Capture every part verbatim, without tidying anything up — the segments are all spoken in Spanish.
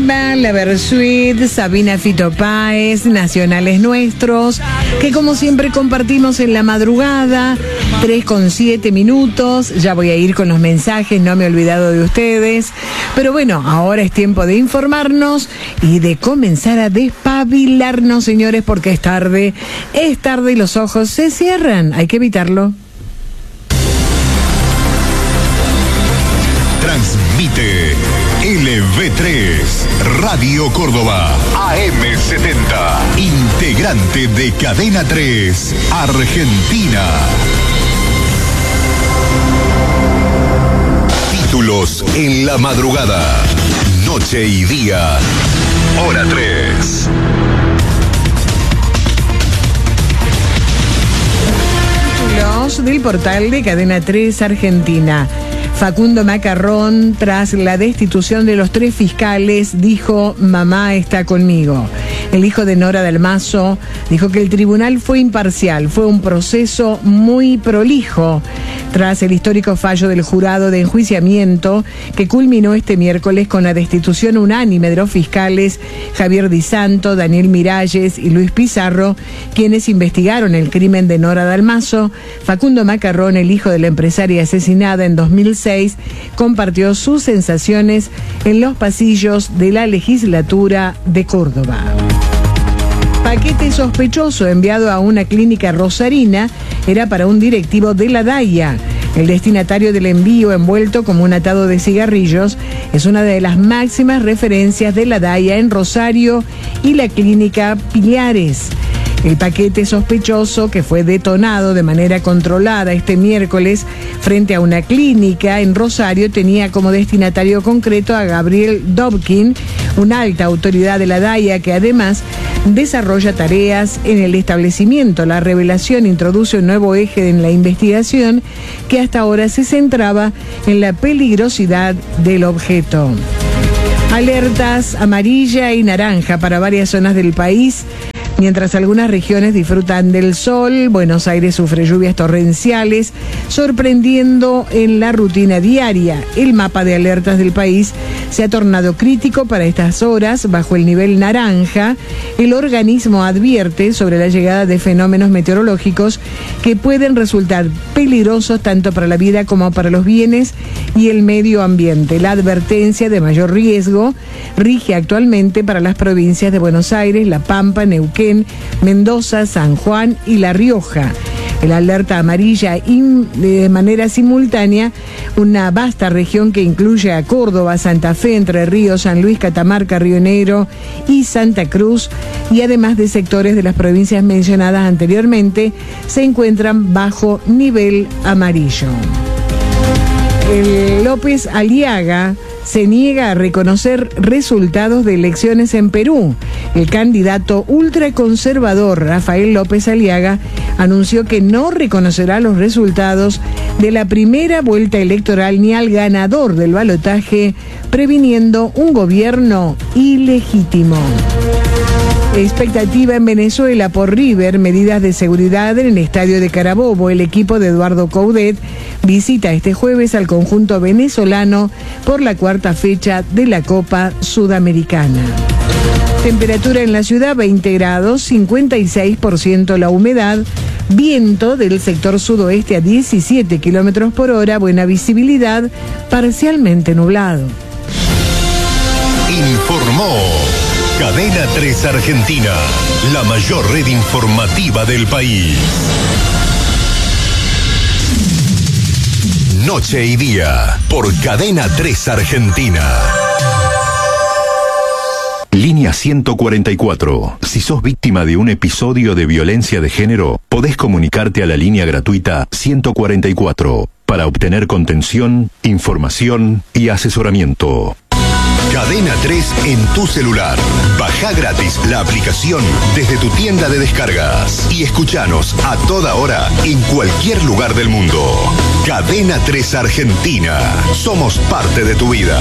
Alba, La Versuit, Sabina Fito Páez, Nacionales Nuestros, que como siempre compartimos en la madrugada, tres con siete minutos. Ya voy a ir con los mensajes, no me he olvidado de ustedes. Pero bueno, ahora es tiempo de informarnos y de comenzar a despabilarnos, señores, porque es tarde, es tarde y los ojos se cierran. Hay que evitarlo. Transmite L V tres, Radio Córdoba, A M setenta, integrante de Cadena tres, Argentina. Títulos en la madrugada, noche y día, hora tres. Títulos del portal de Cadena tres Argentina. Facundo Macarrón, tras la destitución de los tres fiscales, dijo: mamá está conmigo. El hijo de Nora Dalmazo dijo que el tribunal fue imparcial, fue un proceso muy prolijo. Tras el histórico fallo del jurado de enjuiciamiento que culminó este miércoles con la destitución unánime de los fiscales Javier Di Santo, Daniel Miralles y Luis Pizarro, quienes investigaron el crimen de Nora Dalmazo, Facundo Macarrón, el hijo de la empresaria asesinada en dos mil seis, compartió sus sensaciones en los pasillos de la legislatura de Córdoba. Paquete sospechoso enviado a una clínica rosarina era para un directivo de la DAIA. El destinatario del envío, envuelto como un atado de cigarrillos, es una de las máximas referencias de la DAIA en Rosario y la clínica Pilares. El paquete sospechoso, que fue detonado de manera controlada este miércoles frente a una clínica en Rosario, tenía como destinatario concreto a Gabriel Dobkin, una alta autoridad de la DAIA que además desarrolla tareas en el establecimiento. La revelación introduce un nuevo eje en la investigación que hasta ahora se centraba en la peligrosidad del objeto. Alertas amarilla y naranja para varias zonas del país. Mientras algunas regiones disfrutan del sol, Buenos Aires sufre lluvias torrenciales, sorprendiendo en la rutina diaria. El mapa de alertas del país se ha tornado crítico para estas horas. Bajo el nivel naranja, el organismo advierte sobre la llegada de fenómenos meteorológicos que pueden resultar peligrosos tanto para la vida como para los bienes y el medio ambiente. La advertencia de mayor riesgo rige actualmente para las provincias de Buenos Aires, La Pampa, Neuquén, Mendoza, San Juan y La Rioja. El alerta amarilla in, de manera simultánea una vasta región que incluye a Córdoba, Santa Fe, Entre Ríos, San Luis, Catamarca, Río Negro y Santa Cruz, y además de sectores de las provincias mencionadas anteriormente, se encuentran bajo nivel amarillo. El López Aliaga se niega a reconocer resultados de elecciones en Perú. El candidato ultraconservador Rafael López Aliaga anunció que no reconocerá los resultados de la primera vuelta electoral ni al ganador del balotaje, previniendo un gobierno ilegítimo. Expectativa en Venezuela por River, medidas de seguridad en el estadio de Carabobo. El equipo de Eduardo Coudet visita este jueves al conjunto venezolano por la cuarta fecha de la Copa Sudamericana. Temperatura en la ciudad veinte grados, cincuenta y seis por ciento la humedad, viento del sector sudoeste a diecisiete kilómetros por hora, buena visibilidad, parcialmente nublado. Informó Cadena tres Argentina, la mayor red informativa del país. Noche y día, por Cadena tres Argentina. Línea ciento cuarenta y cuatro. Si sos víctima de un episodio de violencia de género, podés comunicarte a la línea gratuita ciento cuarenta y cuatro para obtener contención, información y asesoramiento. Cadena tres en tu celular. Baja gratis la aplicación desde tu tienda de descargas y escuchanos a toda hora en cualquier lugar del mundo. Cadena tres Argentina. Somos parte de tu vida.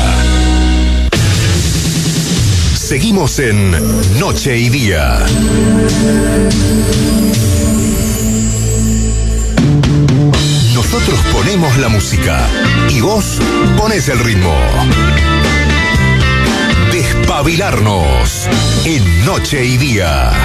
Seguimos en Noche y Día. Nosotros ponemos la música y vos ponés el ritmo. Despacio. Espabilarnos en Noche y Día.